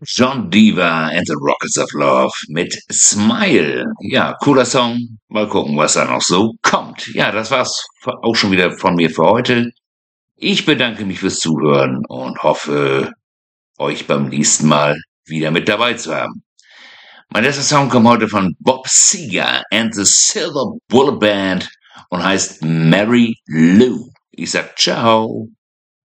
John Diva and the Rockets of Love mit Smile. Ja, cooler Song. Mal gucken, was da noch so kommt. Ja, das war's auch schon wieder von mir für heute. Ich bedanke mich fürs Zuhören und hoffe, euch beim nächsten Mal wieder mit dabei zu haben. Mein letzter Song kommt heute von Bob Seger and the Silver Bullet Band und heißt Mary Lou. Ich sag ciao.